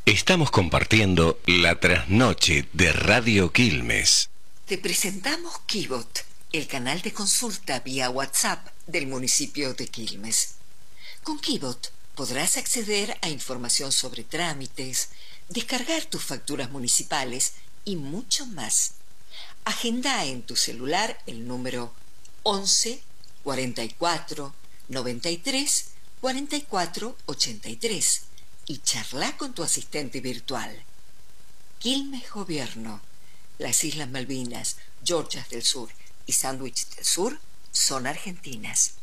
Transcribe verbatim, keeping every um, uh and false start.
Estamos compartiendo la trasnoche de Radio Quilmes. Te presentamos Kibot, el canal de consulta vía WhatsApp del municipio de Quilmes. Con Kibot podrás acceder a información sobre trámites, descargar tus facturas municipales y mucho más. Agenda en tu celular el número once, cuarenta y cuatro, noventa y tres, cuarenta y cuatro, ochenta y tres y charla con tu asistente virtual. Quilmes Gobierno. Las Islas Malvinas, Georgias del Sur y Sandwich del Sur son argentinas.